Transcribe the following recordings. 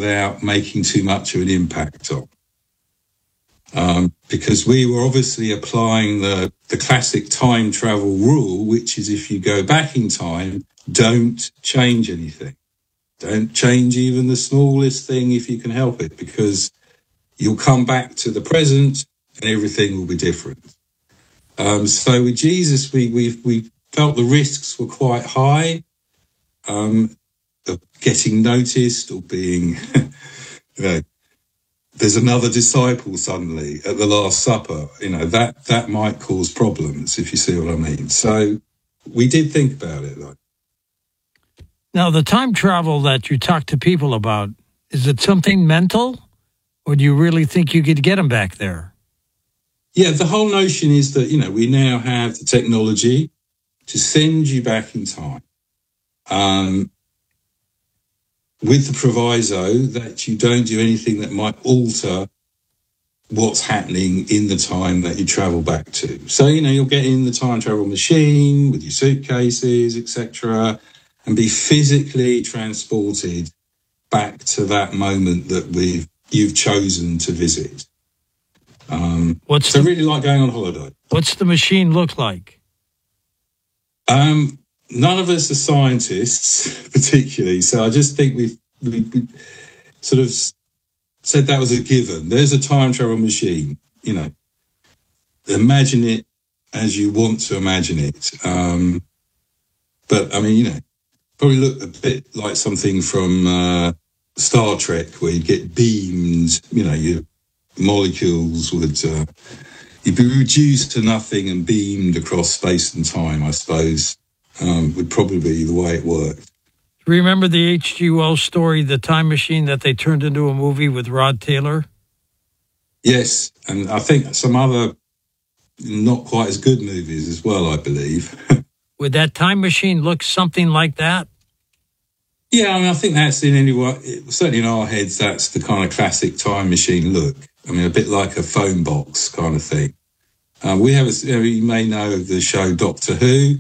without making too much of an impact on. Because we were obviously applying the classic time travel rule, which is if you go back in time, don't change anything. Don't change even the smallest thing if you can help it, because you'll come back to the present and everything will be different. So with Jesus, we felt the risks were quite high, of getting noticed or being, there's another disciple suddenly at the Last Supper. That might cause problems, if you see what I mean. So we did think about it. Now, the time travel that you talk to people about, is it something mental, or do you really think you could get them back there? Yeah, the whole notion is that, we now have the technology to send you back in time, with the proviso that you don't do anything that might alter what's happening in the time that you travel back to. So, you'll get in the time travel machine with your suitcases, etc., and be physically transported back to that moment that you've chosen to visit. Really like going on holiday. What's the machine look like? None of us are scientists, particularly, so I just think we sort of said that was a given. There's a time travel machine, imagine it as you want to imagine it. But, probably look a bit like something from Star Trek, where you get beamed, your molecules would... you'd be reduced to nothing and beamed across space and time, I suppose, would probably be the way it worked. Remember the H.G. Wells story, The Time Machine, that they turned into a movie with Rod Taylor? Yes, and I think some other not quite as good movies as well, I believe. Would that time machine look something like that? Yeah, I think that's certainly in our heads, that's the kind of classic time machine look. A bit like a phone box kind of thing. You may know of the show Doctor Who.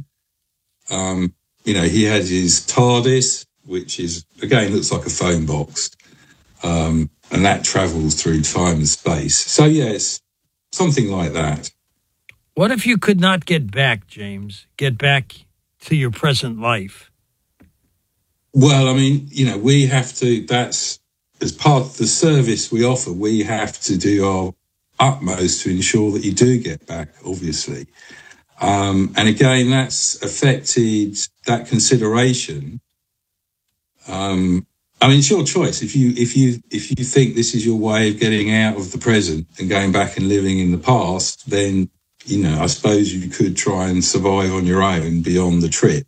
He has his TARDIS, which looks like a phone box. And that travels through time and space. So, yes, something like that. What if you could not get back, James? Get back to your present life? Well, we have to, that's as part of the service we offer, we have to do our utmost to ensure that you do get back, obviously. And again, that's affected that consideration. It's your choice. If you think this is your way of getting out of the present and going back and living in the past, then, I suppose you could try and survive on your own beyond the trip.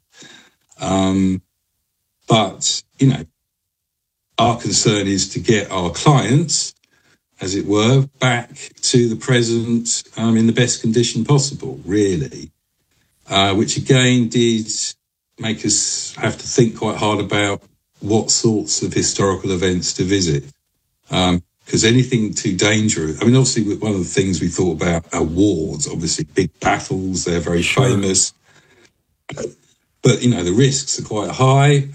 But, our concern is to get our clients, as it were, back to the present in the best condition possible, really, which again did make us have to think quite hard about what sorts of historical events to visit. Because anything too dangerous, obviously one of the things we thought about are wars, obviously big battles, they're very famous. But, the risks are quite high.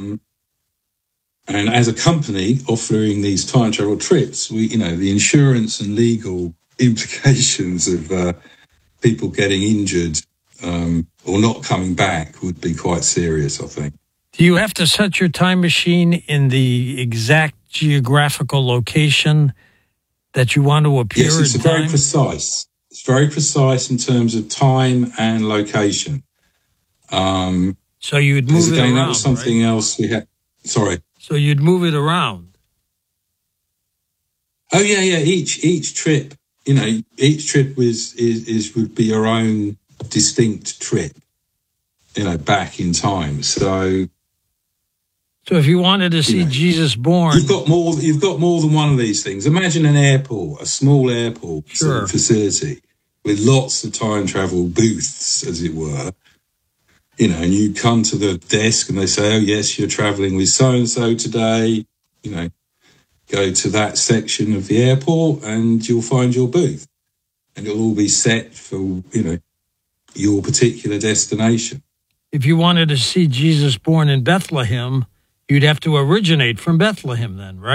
And as a company offering these time travel trips, the insurance and legal implications of people getting injured or not coming back would be quite serious, I think. Do you have to set your time machine in the exact geographical location that you want to appear in time? Yes, it's very precise. It's very precise in terms of time and location. So you'd move it around, that was something else we had. Sorry. So you'd move it around. Oh yeah. Each trip, each trip would be your own distinct trip, back in time. So if you wanted to see Jesus born, you've got more than one of these things. Imagine an airport, a small airport facility with lots of time travel booths, as it were. And you come to the desk and they say, oh, yes, you're traveling with so-and-so today, go to that section of the airport and you'll find your booth. And it'll all be set for, your particular destination. If you wanted to see Jesus born in Bethlehem, you'd have to originate from Bethlehem then, right?